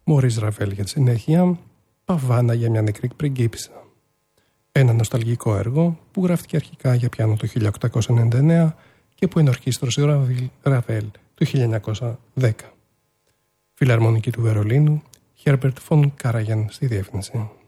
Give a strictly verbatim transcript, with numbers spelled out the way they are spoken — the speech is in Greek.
Μωρίς Ραβέλ για τη συνέχεια, Παβάνα για μια νεκρή πριγκίπισσα. Ένα νοσταλγικό έργο που γράφτηκε αρχικά για πιάνο το χίλια οκτακόσια ενενήντα εννέα και που ενορχίστρωσε Ραβέλ το χίλια εννιακόσια δέκα. Φιλαρμονική του Βερολίνου, Herbert von Karajan στη διεύθυνση.